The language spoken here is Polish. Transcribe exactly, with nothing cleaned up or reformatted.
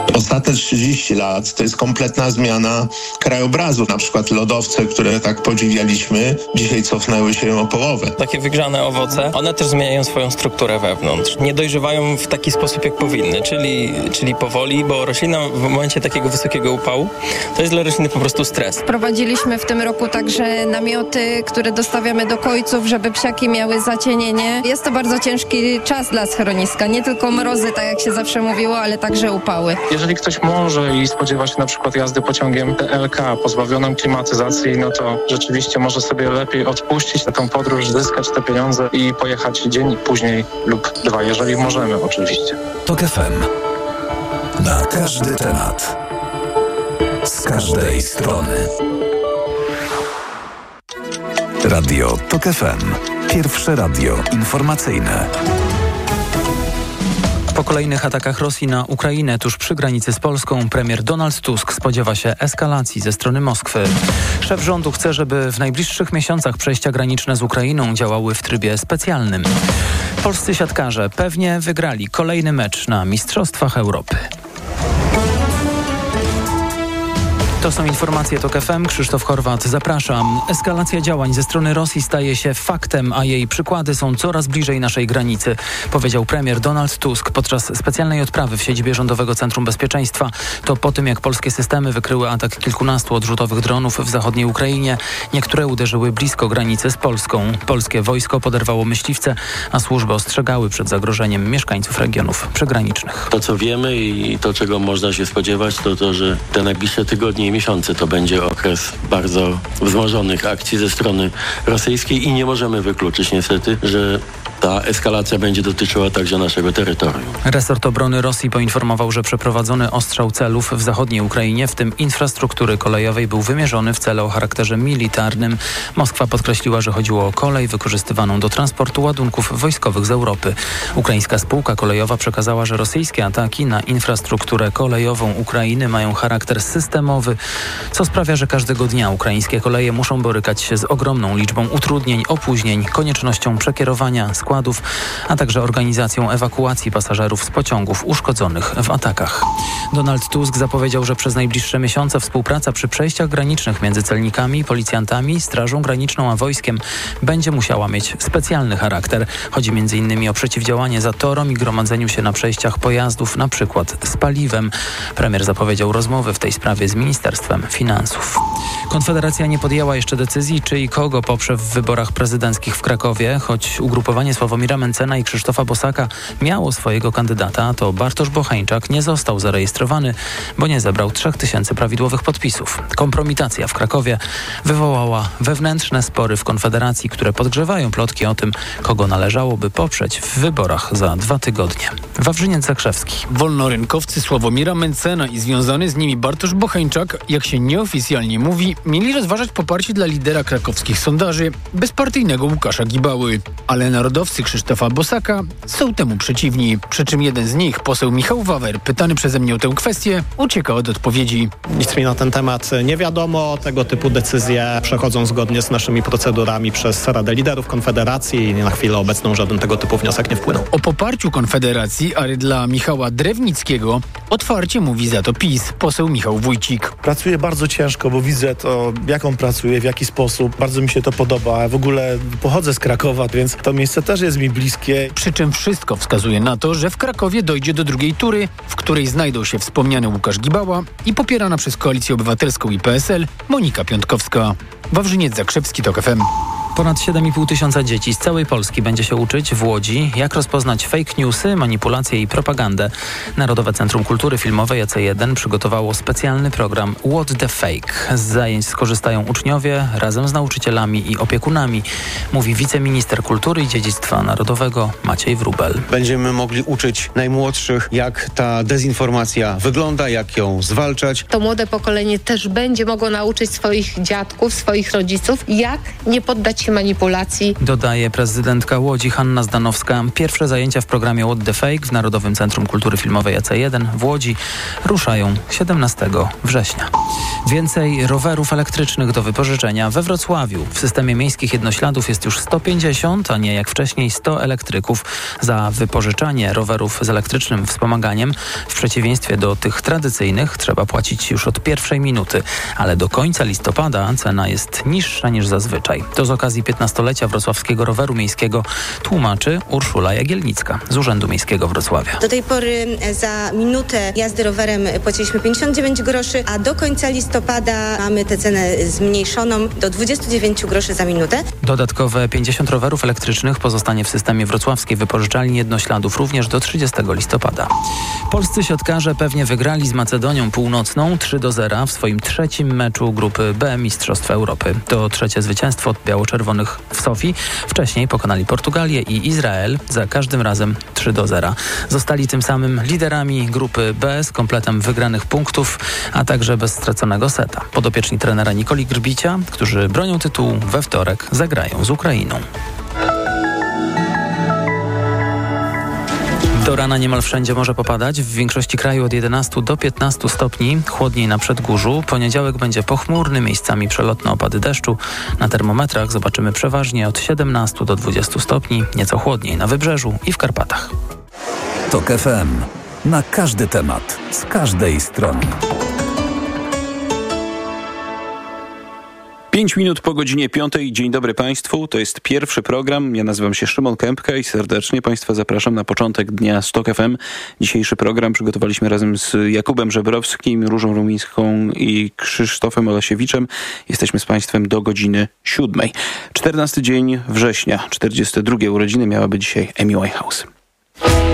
Ostatnie trzydzieści lat to jest kompletna zmiana krajobrazu. Na przykład lodowce, które tak podziwialiśmy, dzisiaj cofnęły się o połowę. Takie wygrzane owoce, one też zmieniają swoją strukturę wewnątrz. Nie dojrzewają w taki sposób, jak powinny, czyli, czyli powoli, bo roślina w momencie takiego wysokiego upału to jest dla rośliny po prostu stres. Prowadziliśmy w tym roku także namioty, które dostawiamy do kojców, żeby psiaki miały zacienienie. Jest to bardzo ciężki czas dla schroniska. Nie tylko mrozy, tak jak się zawsze mówiło, ale także upały. Jeżeli ktoś może i spodziewa się na przykład jazdy pociągiem T L K pozbawionym klimatyzacji, no to rzeczywiście może sobie lepiej odpuścić na tą podróż, zyskać te pieniądze i pojechać dzień później lub dwa, jeżeli możemy oczywiście. TOK F M. Na każdy temat. Z każdej strony. Radio TOK F M. Pierwsze radio informacyjne. Po kolejnych atakach Rosji na Ukrainę tuż przy granicy z Polską premier Donald Tusk spodziewa się eskalacji ze strony Moskwy. Szef rządu chce, żeby w najbliższych miesiącach przejścia graniczne z Ukrainą działały w trybie specjalnym. Polscy siatkarze pewnie wygrali kolejny mecz na Mistrzostwach Europy. To są informacje TOK F M. Krzysztof Horwat, zapraszam. Eskalacja działań ze strony Rosji staje się faktem, a jej przykłady są coraz bliżej naszej granicy, powiedział premier Donald Tusk podczas specjalnej odprawy w siedzibie Rządowego Centrum Bezpieczeństwa. To po tym, jak polskie systemy wykryły atak kilkunastu odrzutowych dronów w zachodniej Ukrainie. Niektóre uderzyły blisko granicy z Polską. Polskie wojsko poderwało myśliwce, a służby ostrzegały przed zagrożeniem mieszkańców regionów przygranicznych. To, co wiemy i to, czego można się spodziewać, to to, że te najbliższe tygodnie i miesiące to będzie okres bardzo wzmożonych akcji ze strony rosyjskiej i nie możemy wykluczyć niestety, że ta eskalacja będzie dotyczyła także naszego terytorium. Resort Obrony Rosji poinformował, że przeprowadzony ostrzał celów w zachodniej Ukrainie, w tym infrastruktury kolejowej, był wymierzony w cele o charakterze militarnym. Moskwa podkreśliła, że chodziło o kolej wykorzystywaną do transportu ładunków wojskowych z Europy. Ukraińska spółka kolejowa przekazała, że rosyjskie ataki na infrastrukturę kolejową Ukrainy mają charakter systemowy, co sprawia, że każdego dnia ukraińskie koleje muszą borykać się z ogromną liczbą utrudnień, opóźnień, koniecznością przekierowania składów, a także organizacją ewakuacji pasażerów z pociągów uszkodzonych w atakach. Donald Tusk zapowiedział, że przez najbliższe miesiące współpraca przy przejściach granicznych między celnikami, policjantami, Strażą Graniczną a wojskiem będzie musiała mieć specjalny charakter. Chodzi między innymi o przeciwdziałanie zatorom i gromadzeniu się na przejściach pojazdów, na przykład z paliwem. Premier zapowiedział rozmowy w tej sprawie z Ministerstwem Finansów. Konfederacja nie podjęła jeszcze decyzji, czy i kogo poprze w wyborach prezydenckich w Krakowie, choć ugrupowanie Sławomira Mentzena i Krzysztofa Bosaka miało swojego kandydata, to Bartosz Bocheńczak nie został zarejestrowany, bo nie zebrał trzech tysięcy prawidłowych podpisów. Kompromitacja w Krakowie wywołała wewnętrzne spory w Konfederacji, które podgrzewają plotki o tym, kogo należałoby poprzeć w wyborach za dwa tygodnie. Wawrzyniec Zakrzewski. Wolnorynkowcy Sławomira Mentzena i związany z nimi Bartosz Bocheńczak, jak się nieoficjalnie mówi, mieli rozważać poparcie dla lidera krakowskich sondaży, bezpartyjnego Łukasza Gibały. Ale narodowcy Krzysztofa Bosaka są temu przeciwni. Przy czym jeden z nich, poseł Michał Wawer, pytany przeze mnie o tę kwestię, ucieka od odpowiedzi. Nic mi na ten temat nie wiadomo. Tego typu decyzje przechodzą zgodnie z naszymi procedurami przez Radę Liderów Konfederacji i na chwilę obecną żaden tego typu wniosek nie wpłynął. O poparciu Konfederacji, ale dla Michała Drewnickiego otwarcie mówi za to PiS, poseł Michał Wójcik. Pracuję bardzo ciężko, bo widzę to, jak on pracuje, w jaki sposób. Bardzo mi się to podoba. W ogóle pochodzę z Krakowa, więc to miejsce też jest mi bliskie. Przy czym wszystko wskazuje na to, że w Krakowie dojdzie do drugiej tury, w której znajdą się wspomniany Łukasz Gibała i popierana przez Koalicję Obywatelską i P S L Monika Piątkowska. Wawrzyniec Zakrzewski, TOK F M. Ponad siedem i pół tysiąca dzieci z całej Polski będzie się uczyć w Łodzi, jak rozpoznać fake newsy, manipulacje i propagandę. Narodowe Centrum Kultury Filmowej A C jeden przygotowało specjalny program What the Fake. Z zajęć skorzystają uczniowie razem z nauczycielami i opiekunami, mówi wiceminister kultury i dziedzictwa narodowego Maciej Wróbel. Będziemy mogli uczyć najmłodszych, jak ta dezinformacja wygląda, jak ją zwalczać. To młode pokolenie też będzie mogło nauczyć swoich dziadków, swoich rodziców, jak nie poddać jakichś manipulacji. Dodaje prezydentka Łodzi Hanna Zdanowska. Pierwsze zajęcia w programie What the Fake w Narodowym Centrum Kultury Filmowej A C jeden w Łodzi ruszają siedemnastego września. Więcej rowerów elektrycznych do wypożyczenia we Wrocławiu. W systemie miejskich jednośladów jest już sto pięćdziesiąt, a nie jak wcześniej sto elektryków. Za wypożyczanie rowerów z elektrycznym wspomaganiem w przeciwieństwie do tych tradycyjnych trzeba płacić już od pierwszej minuty, ale do końca listopada cena jest niższa niż zazwyczaj. To z okazji piętnastolecia wrocławskiego roweru miejskiego, tłumaczy Urszula Jagielnicka z Urzędu Miejskiego Wrocławia. Do tej pory za minutę jazdy rowerem płaciliśmy pięćdziesiąt dziewięć groszy, a do końca listopada mamy tę cenę zmniejszoną do dwadzieścia dziewięć groszy za minutę. Dodatkowe pięćdziesiąt rowerów elektrycznych pozostanie w systemie wrocławskiej wypożyczalni jednośladów również do trzydziestego listopada. Polscy siatkarze pewnie wygrali z Macedonią Północną trzy do zera w swoim trzecim meczu grupy B Mistrzostw Europy. To trzecie zwycięstwo od biało-czerwonych w Sofii. Wcześniej pokonali Portugalię i Izrael, za każdym razem trzy do zera. Zostali tym samym liderami grupy B z kompletem wygranych punktów, a także bez straconego seta. Podopieczni trenera Nikoli Grbicia, którzy bronią tytułu, we wtorek zagrają z Ukrainą. Do rana niemal wszędzie może popadać. W większości kraju od jedenastu do piętnastu stopni. Chłodniej na przedgórzu. Poniedziałek będzie pochmurny, miejscami przelotne opady deszczu. Na termometrach zobaczymy przeważnie od siedemnastu do dwudziestu stopni. Nieco chłodniej na Wybrzeżu i w Karpatach. Tok F M. Na każdy temat. Z każdej strony. Pięć minut po godzinie piątej. Dzień dobry Państwu. To jest pierwszy program. Ja nazywam się Szymon Kępka i serdecznie Państwa zapraszam na początek dnia z Tok F M. Dzisiejszy program przygotowaliśmy razem z Jakubem Żebrowskim, Różą Rumińską i Krzysztofem Olesiewiczem. Jesteśmy z Państwem do godziny siódmej. czternasty dzień września, czterdzieste drugie urodziny miałaby dzisiaj Amy Winehouse.